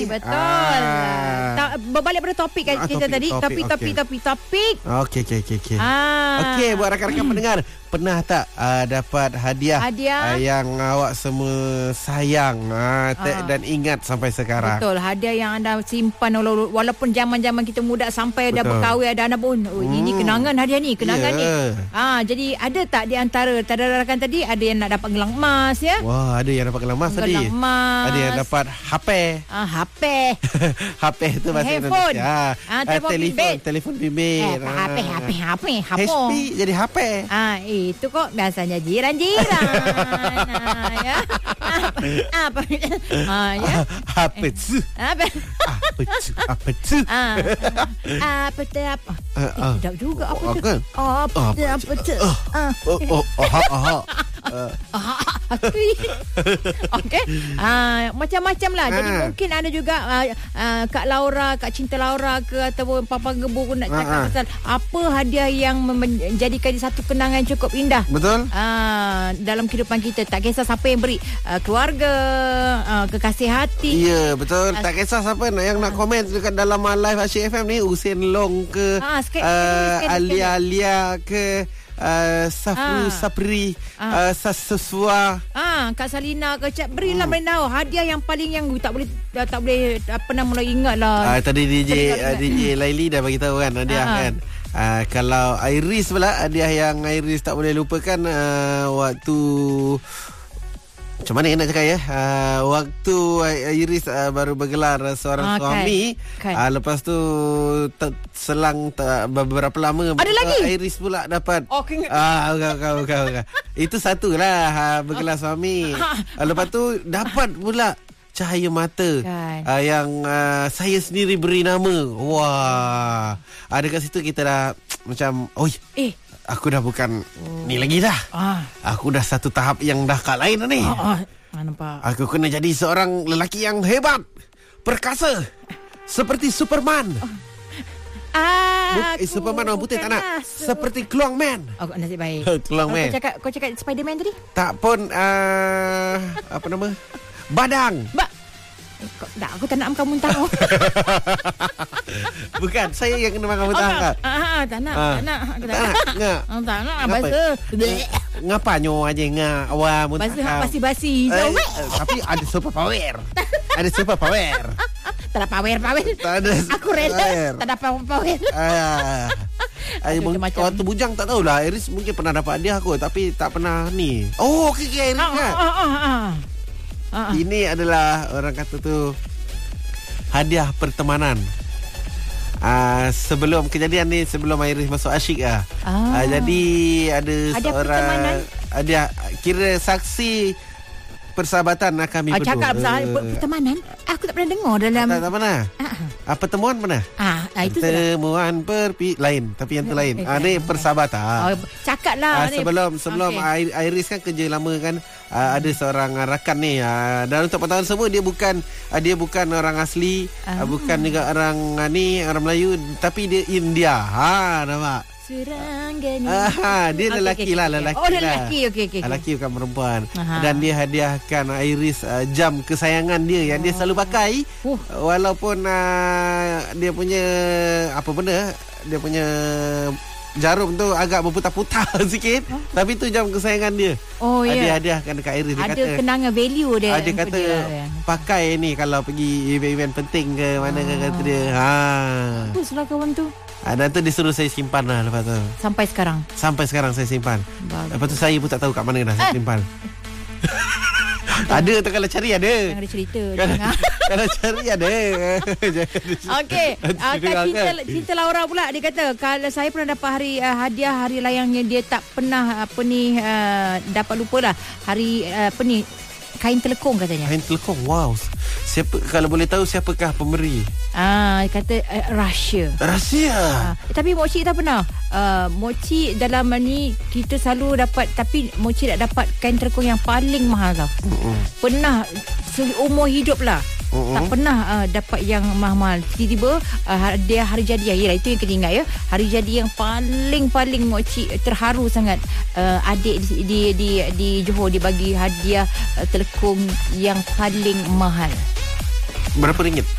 Betul. Berbalik pada topik kita tadi. Topik. Okey. Okey, buat rakan-rakan pendengar, pernah tak dapat hadiah yang awak semua sayang dan ingat sampai sekarang? Betul, hadiah yang anda simpan walaupun zaman-zaman kita muda sampai dah berkahwin, ada anak pun. Ini kenangan hadiah ni, ni. Jadi ada tak di antara rakan tadi ada yang nak dapat gelang emas ya? Wah, ada yang dapat gelang emas tadi. Ada yang dapat HP. HP tu bahasa Indonesia. Telefon bimbit. HP jadi HP. Itu kok biasanya jiran-jiran. Ya. Apa? Ya. Apa tu? Tidak juga apa tu. Okey. Macam-macam lah. Jadi mungkin ada juga Kak Laura, Kak Cinta Laura ke ataupun Papa Gebu nak cakap pasal apa hadiah yang menjadikan satu kenangan cukup indah. Betul. Dalam kehidupan kita, tak kisah siapa yang beri, keluarga, kekasih hati. Ya, betul. Tak kisah siapa yang nak komen dekat dalam live Asyik FM ni, Usain Long ke, Alia ke, Sapri, Sasua, Kak Salina ke, berilah beritahu hadiah yang paling yang tak boleh apa nama ingat lah. Tadi DJ Laili dah bagi tahu kan hadiah kan. Kalau Iris pula, hadiah yang Iris tak boleh lupakan waktu, macam mana nak cakap ya, waktu Iris baru bergelar seorang suami, lepas tu selang beberapa lama ada lagi Iris pula dapat bukan. Itu satulah bergelar suami. Lepas tu dapat pula cahaya mata yang saya sendiri beri nama. Wah, dekat situ kita dah macam aku dah bukan ni lagi dah. Aku dah satu tahap yang dah kat lain ni. Nampak. Aku kena jadi seorang lelaki yang hebat, perkasa, seperti Superman. Superman orang putih tak nak. Seperti Kluang Man. Nasib baik. Kluang Man. Kau cakap Spiderman tadi? Tak pun apa nama? Badang. Aku tak nak kamu tahu. Bukan, saya yang kena makan mentah. Tak nak. Tak nak. Bahasa. Ngapa nyo aja awak muntah. Bahasa basi-basi. Tapi ada super power. Tak ada power. Aku rela. Tak ada power. Waktu bujang tak tahulah. Iris mungkin pernah dapat hadiah aku, tapi tak pernah ni. Okey Iris kan. Ini adalah orang kata tu hadiah pertemanan. Sebelum kejadian ni, sebelum Iris masuk asyik jadi ada seorang hadiah, kira saksi persahabatan kami berdua. Cakap pasal pertemanan, aku tak pernah dengar dalam. Tak pernah. Pertemuan pernah? Itu pertemuan lain, tapi yang tu lain. Ni persahabatan. Cakaplah sebelum Iris kan kerja lama kan. Ada seorang rakan ni, dan untuk pengetahuan semua, dia bukan orang asli, bukan juga orang orang Melayu, tapi dia India. Nampak? Dia lelaki lah. Lelaki. Okey. Lelaki bukan perempuan. Dan dia hadiahkan Iris jam kesayangan dia yang dia selalu pakai. Walaupun dia punya dia punya jarum tu agak berputar-putar sikit, tapi tu jam kesayangan dia. Dia hadiahkan dekat Iris. Dia ada kata kenangan value dia. Dia kata pakai ni kalau pergi event penting ke mana ke, kata dia. Baguslah kawan tu. Dan tu dia suruh saya simpan lah lepas tu. Sampai sekarang saya simpan. Lepas tu saya pun tak tahu kat mana dah saya simpan. Ada tu, kalau cari ada. Jangan ada cerita. Kalau cari ada. Okey. Cinta Laura pula, dia kata kalau saya pernah dapat hadiah hari layang yang dia tak pernah dapat lupa lah. Hari kain telekung katanya. Kain telekung. Wow. Siapa, kalau boleh tahu siapakah pemberi? Kata rahsia. Tapi Mochi tak pernah. Mochi dalam ni kita selalu dapat, tapi Mochi tak dapat kain telekung yang paling mahal tau. Pernah seumur hidup lah. Tak pernah dapat yang mahal-mahal. Tiba-tiba dia hari jadi. Yalah, itu yang kita ingat ya. Hari jadi yang paling Mochi terharu sangat. Adik di Johor dibagi hadiah telekung yang paling mahal. Berapa ringgit?